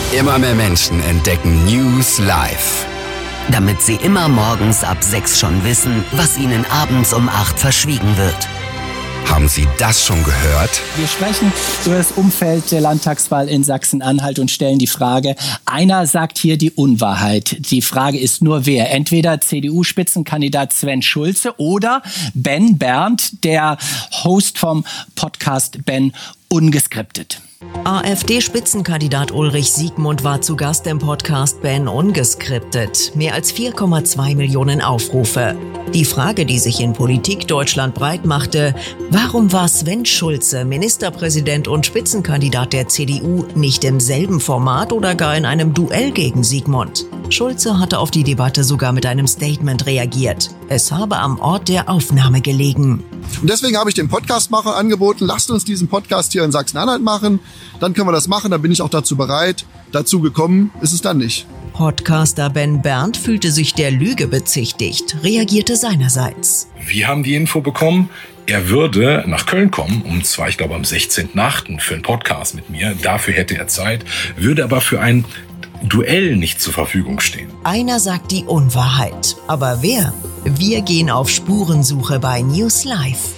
Immer mehr Menschen entdecken News Live. Damit sie immer morgens ab 6 schon wissen, was ihnen abends um 8 verschwiegen wird. Haben Sie das schon gehört? Wir sprechen über das Umfeld der Landtagswahl in Sachsen-Anhalt und stellen die Frage, einer sagt hier die Unwahrheit. Die Frage ist nur wer. Entweder CDU-Spitzenkandidat Sven Schulze oder Ben Berndt, der Host vom Podcast Ben Ungeskriptet. AfD-Spitzenkandidat Ulrich Siegmund war zu Gast im Podcast Ben Ungeskriptet. Mehr als 4,2 Millionen Aufrufe. Die Frage, die sich in Politik Deutschland breit machte: Warum war Sven Schulze, Ministerpräsident und Spitzenkandidat der CDU, nicht im selben Format oder gar in einem Duell gegen Siegmund? Schulze hatte auf die Debatte sogar mit einem Statement reagiert. Es habe am Ort der Aufnahme gelegen. Und deswegen habe ich den Podcastmachern angeboten, lasst uns diesen Podcast hier in Sachsen-Anhalt machen. Dann können wir das machen, dann bin ich auch dazu bereit. Dazu gekommen ist es dann nicht. Podcaster Ben Berndt fühlte sich der Lüge bezichtigt, reagierte seinerseits. Wir haben die Info bekommen, er würde nach Köln kommen, ich glaube am 16.8. für einen Podcast mit mir. Dafür hätte er Zeit, würde aber für ein Duell nicht zur Verfügung stehen. Einer sagt die Unwahrheit. Aber wer? Wir gehen auf Spurensuche bei News Live.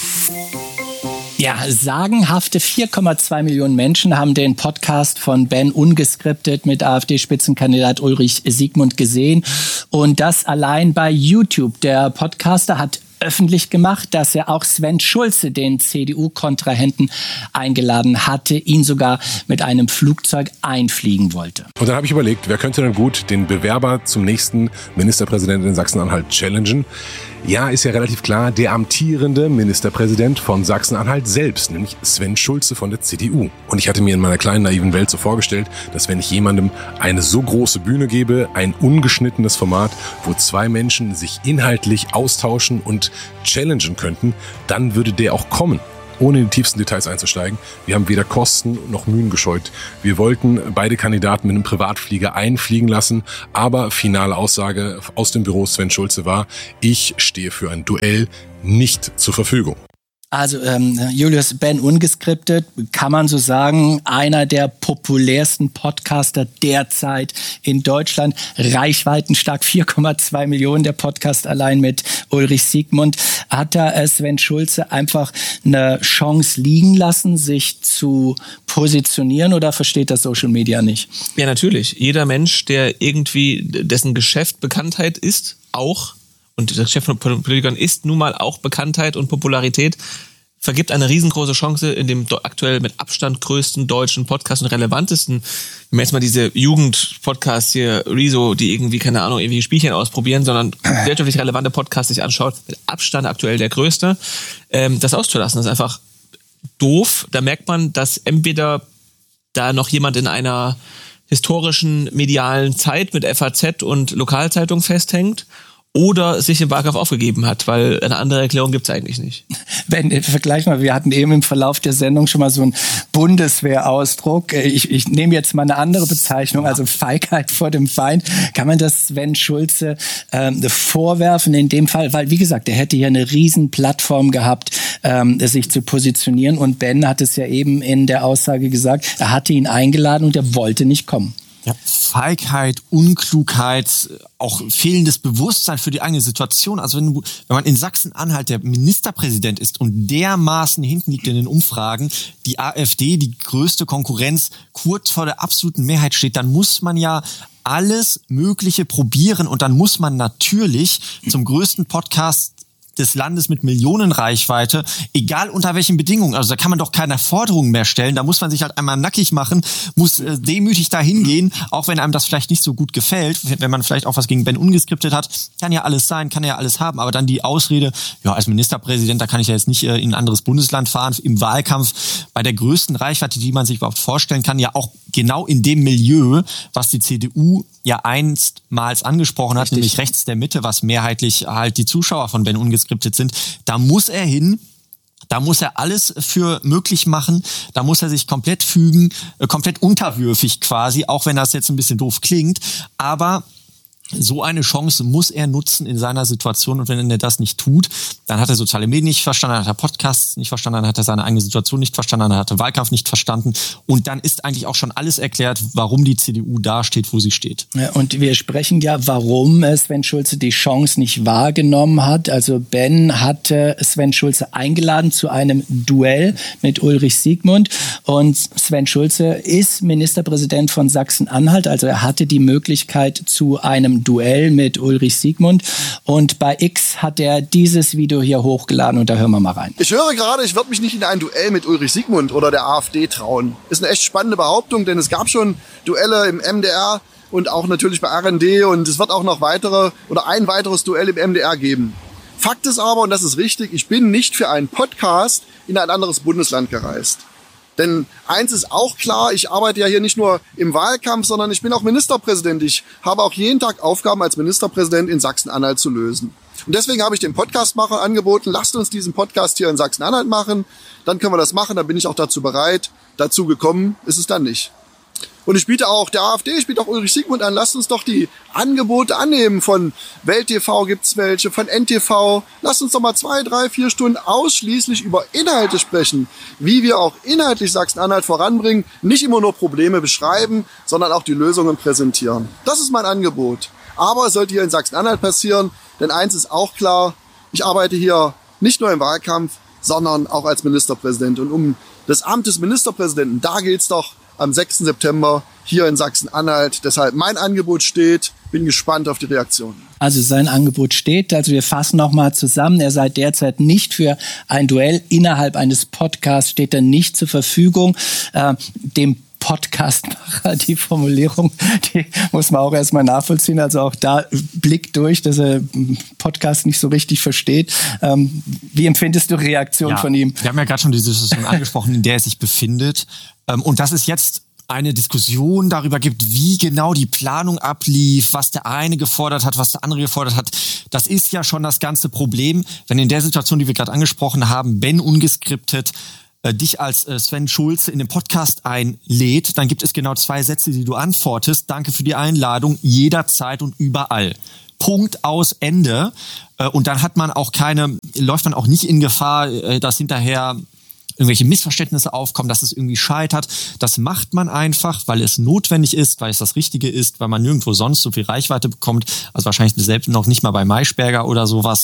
Ja, sagenhafte 4,2 Millionen Menschen haben den Podcast von Ben Ungeskriptet mit AfD-Spitzenkandidat Ulrich Siegmund gesehen. Und das allein bei YouTube. Der Podcaster hat öffentlich gemacht, dass er auch Sven Schulze, den CDU-Kontrahenten, eingeladen hatte, ihn sogar mit einem Flugzeug einfliegen wollte. Und dann habe ich überlegt, wer könnte denn gut den Bewerber zum nächsten Ministerpräsidenten in Sachsen-Anhalt challengen? Ja, ist ja relativ klar, der amtierende Ministerpräsident von Sachsen-Anhalt selbst, nämlich Sven Schulze von der CDU. Und ich hatte mir in meiner kleinen naiven Welt so vorgestellt, dass wenn ich jemandem eine so große Bühne gebe, ein ungeschnittenes Format, wo zwei Menschen sich inhaltlich austauschen und challengen könnten, dann würde der auch kommen. Ohne in die tiefsten Details einzusteigen. Wir haben weder Kosten noch Mühen gescheut. Wir wollten beide Kandidaten mit einem Privatflieger einfliegen lassen, aber finale Aussage aus dem Büro Sven Schulze war: Ich stehe für ein Duell nicht zur Verfügung. Also Julius, Ben Ungeskriptet, kann man so sagen, einer der populärsten Podcaster derzeit in Deutschland. Reichweitenstark, 4,2 Millionen der Podcast allein mit Ulrich Siegmund. Hat da Sven Schulze einfach eine Chance liegen lassen, sich zu positionieren, oder versteht das Social Media nicht? Ja, natürlich. Jeder Mensch, der irgendwie, dessen Geschäft Bekanntheit ist, auch, und das Geschäft von Politikern ist nun mal auch Bekanntheit und Popularität, vergibt eine riesengroße Chance in dem aktuell mit Abstand größten deutschen Podcast und relevantesten, wenn wir jetzt mal diese Jugend-Podcasts hier, Rezo, die irgendwie, keine Ahnung, irgendwie Spielchen ausprobieren, sondern gesellschaftlich relevante Podcasts sich anschaut, mit Abstand aktuell der größte, das auszulassen, das ist einfach doof. Da merkt man, dass entweder da noch jemand in einer historischen medialen Zeit mit FAZ und Lokalzeitung festhängt oder sich im Wahlkampf aufgegeben hat, weil eine andere Erklärung gibt's eigentlich nicht. Vergleich mal, wir hatten eben im Verlauf der Sendung schon mal so einen Bundeswehrausdruck. Ich nehme jetzt mal eine andere Bezeichnung, also Feigheit vor dem Feind. Kann man das Sven Schulze vorwerfen in dem Fall? Weil, wie gesagt, er hätte hier eine riesen Plattform gehabt, sich zu positionieren. Und Ben hat es ja eben in der Aussage gesagt, er hatte ihn eingeladen und er wollte nicht kommen. Ja, Feigheit, Unklugheit, auch fehlendes Bewusstsein für die eigene Situation. Also wenn man in Sachsen-Anhalt der Ministerpräsident ist und dermaßen hinten liegt in den Umfragen, die AfD, die größte Konkurrenz, kurz vor der absoluten Mehrheit steht, dann muss man ja alles Mögliche probieren und dann muss man natürlich zum größten Podcast des Landes mit Millionenreichweite, egal unter welchen Bedingungen. Also da kann man doch keine Forderungen mehr stellen. Da muss man sich halt einmal nackig machen, muss demütig da hingehen, auch wenn einem das vielleicht nicht so gut gefällt. Wenn man vielleicht auch was gegen Ben Ungeskriptet hat, kann ja alles sein, kann ja alles haben. Aber dann die Ausrede, ja, als Ministerpräsident, da kann ich ja jetzt nicht in ein anderes Bundesland fahren, im Wahlkampf bei der größten Reichweite, die man sich überhaupt vorstellen kann, ja auch genau in dem Milieu, was die CDU ja einstmals angesprochen hat, nämlich rechts der Mitte, was mehrheitlich halt die Zuschauer von Ben Ungeskriptet sind. Da muss er hin. Da muss er alles für möglich machen. Da muss er sich komplett fügen, komplett unterwürfig quasi, auch wenn das jetzt ein bisschen doof klingt. Aber So eine Chance muss er nutzen in seiner Situation, und wenn er das nicht tut, dann hat er soziale Medien nicht verstanden, dann hat er Podcasts nicht verstanden, dann hat er seine eigene Situation nicht verstanden, dann hat er Wahlkampf nicht verstanden, und dann ist eigentlich auch schon alles erklärt, warum die CDU da steht, wo sie steht. Ja, und wir sprechen ja, warum Sven Schulze die Chance nicht wahrgenommen hat. Also Ben hatte Sven Schulze eingeladen zu einem Duell mit Ulrich Siegmund, und Sven Schulze ist Ministerpräsident von Sachsen-Anhalt, also er hatte die Möglichkeit zu einem Duell mit Ulrich Siegmund, und bei X hat er dieses Video hier hochgeladen, und da hören wir mal rein. Ich höre gerade, ich würde mich nicht in ein Duell mit Ulrich Siegmund oder der AfD trauen. Ist eine echt spannende Behauptung, denn es gab schon Duelle im MDR und auch natürlich bei RND, und es wird auch noch ein weiteres Duell im MDR geben. Fakt ist aber, und das ist richtig, ich bin nicht für einen Podcast in ein anderes Bundesland gereist. Denn eins ist auch klar, ich arbeite ja hier nicht nur im Wahlkampf, sondern ich bin auch Ministerpräsident. Ich habe auch jeden Tag Aufgaben als Ministerpräsident in Sachsen-Anhalt zu lösen. Und deswegen habe ich den Podcastmachern angeboten, lasst uns diesen Podcast hier in Sachsen-Anhalt machen. Dann können wir das machen, dann bin ich auch dazu bereit. Dazu gekommen ist es dann nicht. Und ich biete auch der AfD, ich biete auch Ulrich Siegmund an, lasst uns doch die Angebote annehmen. Von Welt TV gibt's welche, von NTV. Lasst uns doch mal 2, 3, 4 Stunden ausschließlich über Inhalte sprechen, wie wir auch inhaltlich Sachsen-Anhalt voranbringen, nicht immer nur Probleme beschreiben, sondern auch die Lösungen präsentieren. Das ist mein Angebot. Aber es sollte hier in Sachsen-Anhalt passieren, denn eins ist auch klar, ich arbeite hier nicht nur im Wahlkampf, sondern auch als Ministerpräsident. Und um das Amt des Ministerpräsidenten, da geht's doch am 6. September hier in Sachsen-Anhalt. Deshalb mein Angebot steht. Bin gespannt auf die Reaktion. Also sein Angebot steht. Also wir fassen nochmal zusammen. Er sei derzeit nicht für ein Duell innerhalb eines Podcasts, steht er nicht zur Verfügung. Dem Podcastmacher, die Formulierung, die muss man auch erstmal nachvollziehen. Also auch da Blick durch, dass er Podcast nicht so richtig versteht. Wie empfindest du Reaktion von ihm? Wir haben ja gerade schon die Situation angesprochen, in der er sich befindet. Und dass es jetzt eine Diskussion darüber gibt, wie genau die Planung ablief, was der eine gefordert hat, was der andere gefordert hat. Das ist ja schon das ganze Problem, wenn in der Situation, die wir gerade angesprochen haben, Ben ungeskriptet dich als Sven Schulze in den Podcast einlädt, dann gibt es genau 2 Sätze, die du antwortest. Danke für die Einladung, jederzeit und überall. Punkt, aus, Ende. Und dann läuft man auch nicht in Gefahr, dass hinterher irgendwelche Missverständnisse aufkommen, dass es irgendwie scheitert. Das macht man einfach, weil es notwendig ist, weil es das Richtige ist, weil man nirgendwo sonst so viel Reichweite bekommt, also wahrscheinlich selbst noch nicht mal bei Maischberger oder sowas.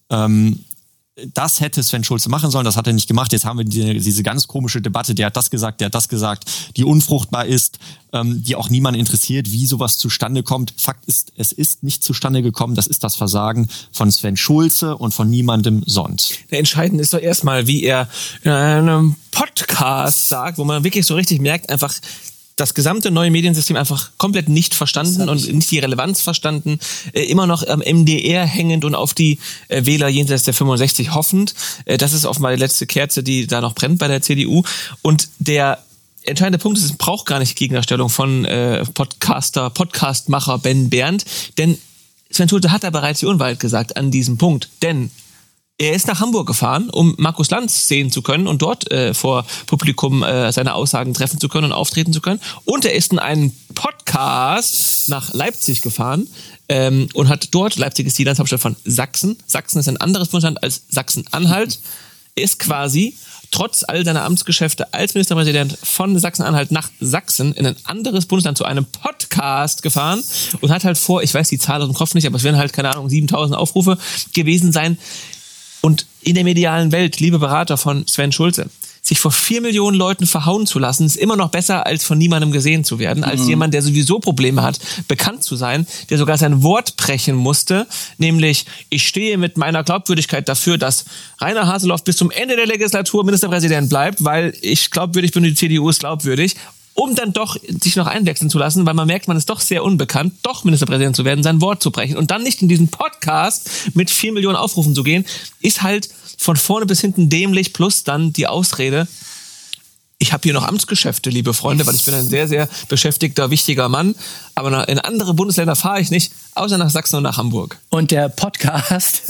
Das hätte Sven Schulze machen sollen, das hat er nicht gemacht. Jetzt haben wir diese ganz komische Debatte, der hat das gesagt, die unfruchtbar ist, die auch niemand interessiert, wie sowas zustande kommt. Fakt ist, es ist nicht zustande gekommen. Das ist das Versagen von Sven Schulze und von niemandem sonst. Der Entscheidende ist doch erstmal, wie er in einem Podcast sagt, wo man wirklich so richtig merkt, einfach das gesamte neue Mediensystem einfach komplett nicht verstanden und nicht die Relevanz verstanden, immer noch am MDR hängend und auf die Wähler jenseits der 65 hoffend. Das ist offenbar die letzte Kerze, die da noch brennt bei der CDU. Und der entscheidende Punkt ist, es braucht gar nicht Gegendarstellung von Podcastmacher Ben Berndt, denn Sven Schulze hat da bereits die Unwahrheit gesagt an diesem Punkt, denn er ist nach Hamburg gefahren, um Markus Lanz sehen zu können und dort vor Publikum seine Aussagen treffen zu können und auftreten zu können. Und er ist in einen Podcast nach Leipzig gefahren und hat dort, Leipzig ist die Landeshauptstadt von Sachsen. Sachsen ist ein anderes Bundesland als Sachsen-Anhalt. Er ist quasi trotz all seiner Amtsgeschäfte als Ministerpräsident von Sachsen-Anhalt nach Sachsen in ein anderes Bundesland zu einem Podcast gefahren und hat halt vor, ich weiß die Zahl aus dem Kopf nicht, aber es werden halt, keine Ahnung, 7.000 Aufrufe gewesen sein. Und in der medialen Welt, liebe Berater von Sven Schulze, sich vor 4 Millionen Leuten verhauen zu lassen, ist immer noch besser, als von niemandem gesehen zu werden, als jemand, der sowieso Probleme hat, bekannt zu sein, der sogar sein Wort brechen musste, nämlich, ich stehe mit meiner Glaubwürdigkeit dafür, dass Rainer Haseloff bis zum Ende der Legislatur Ministerpräsident bleibt, weil ich glaubwürdig bin und die CDU ist glaubwürdig, um dann doch sich noch einwechseln zu lassen, weil man merkt, man ist doch sehr unbekannt, doch Ministerpräsident zu werden, sein Wort zu brechen und dann nicht in diesen Podcast mit 4 Millionen Aufrufen zu gehen, ist halt von vorne bis hinten dämlich, plus dann die Ausrede, ich habe hier noch Amtsgeschäfte, liebe Freunde, weil ich bin ein sehr, sehr beschäftigter, wichtiger Mann. Aber in andere Bundesländer fahre ich nicht, außer nach Sachsen und nach Hamburg. Und der Podcast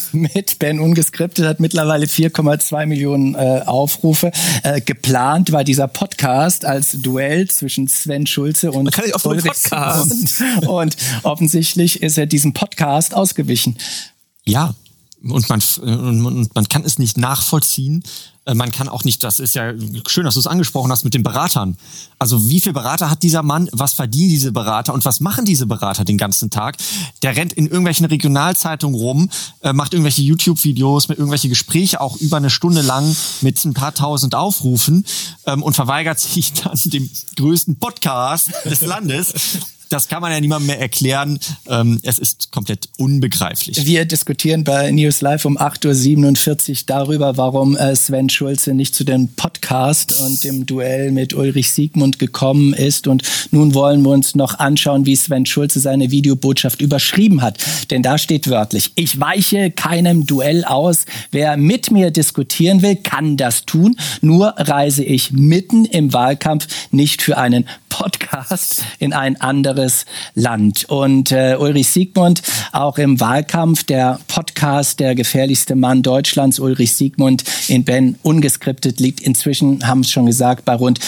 mit Ben Ungeskriptet hat mittlerweile 4,2 Millionen Aufrufe. Geplant war dieser Podcast als Duell zwischen Sven Schulze und Ulrich Sigmund. Und offensichtlich ist er diesem Podcast ausgewichen. Ja, und man kann es nicht nachvollziehen. Man kann auch nicht, das ist ja schön, dass du es angesprochen hast mit den Beratern. Also wie viele Berater hat dieser Mann, was verdienen diese Berater und was machen diese Berater den ganzen Tag? Der rennt in irgendwelchen Regionalzeitungen rum, macht irgendwelche YouTube-Videos, mit irgendwelche Gespräche auch über eine Stunde lang mit ein paar tausend Aufrufen und verweigert sich dann dem größten Podcast des Landes. Das kann man ja niemandem mehr erklären. Es ist komplett unbegreiflich. Wir diskutieren bei News Live um 8.47 Uhr darüber, warum Sven Schulze nicht zu dem Podcast und dem Duell mit Ulrich Sigmund gekommen ist. Und nun wollen wir uns noch anschauen, wie Sven Schulze seine Videobotschaft überschrieben hat. Denn da steht wörtlich: Ich weiche keinem Duell aus. Wer mit mir diskutieren will, kann das tun. Nur reise ich mitten im Wahlkampf nicht für einen Podcast in ein anderes Land. Und Ulrich Sigmund, auch im Wahlkampf, der Podcast Der gefährlichste Mann Deutschlands, Ulrich Sigmund in Ben Ungeskriptet, liegt inzwischen, haben es schon gesagt, bei rund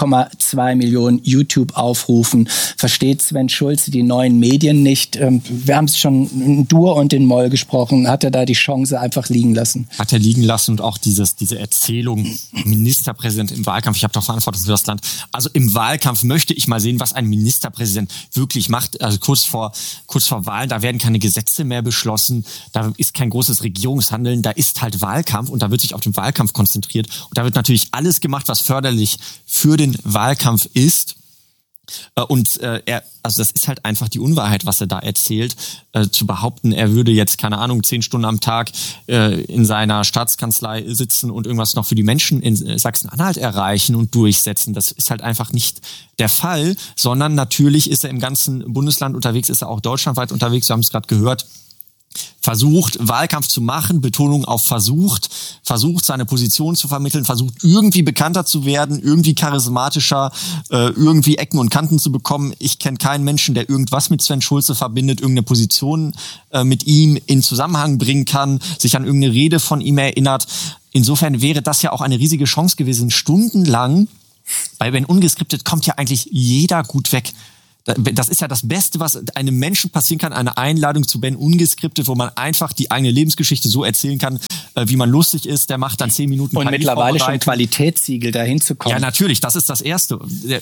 4,2 Millionen YouTube-Aufrufen. Versteht Sven Schulze die neuen Medien nicht? Wir haben es schon in Dur und in Moll gesprochen. Hat er da die Chance einfach liegen lassen? Hat er liegen lassen und auch diese Erzählung, Ministerpräsident im Wahlkampf, ich habe doch Verantwortung für das Land. Also im Wahlkampf möchte ich mal sehen, was ein Ministerpräsident wirklich macht. Also kurz vor Wahlen, da werden keine Gesetze mehr beschlossen, da ist kein großes Regierungshandeln, da ist halt Wahlkampf und da wird sich auf den Wahlkampf konzentriert. Und da wird natürlich alles gemacht, was förderlich für den Wahlkampf ist. Und also das ist halt einfach die Unwahrheit, was er da erzählt. Zu behaupten, er würde jetzt, keine Ahnung, 10 Stunden am Tag in seiner Staatskanzlei sitzen und irgendwas noch für die Menschen in Sachsen-Anhalt erreichen und durchsetzen, das ist halt einfach nicht der Fall, sondern natürlich ist er im ganzen Bundesland unterwegs, ist er auch deutschlandweit unterwegs, wir haben es gerade gehört, versucht, Wahlkampf zu machen, Betonung auf versucht seine Position zu vermitteln, versucht irgendwie bekannter zu werden, irgendwie charismatischer, irgendwie Ecken und Kanten zu bekommen. Ich kenne keinen Menschen, der irgendwas mit Sven Schulze verbindet, irgendeine Position mit ihm in Zusammenhang bringen kann, sich an irgendeine Rede von ihm erinnert. Insofern wäre das ja auch eine riesige Chance gewesen, stundenlang. Bei Ben Ungeskriptet kommt ja eigentlich jeder gut weg. Das ist ja das Beste, was einem Menschen passieren kann, eine Einladung zu Ben Ungeskriptet, wo man einfach die eigene Lebensgeschichte so erzählen kann, wie man lustig ist. Der macht dann 10 Minuten. Und mittlerweile schon Qualitätssiegel, dahin zu kommen. Ja, natürlich, das ist das Erste.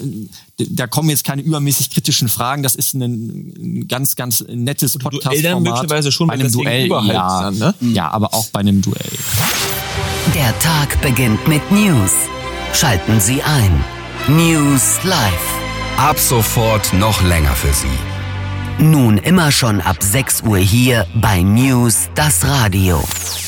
Da kommen jetzt keine übermäßig kritischen Fragen. Das ist ein ganz, ganz nettes Podcast-Format. Möglicherweise schon bei einem Duell, ja, dann, ne? Ja, aber auch bei einem Duell. Der Tag beginnt mit News. Schalten Sie ein. News Live. Ab sofort noch länger für Sie. Nun immer schon ab 6 Uhr hier bei News, das Radio.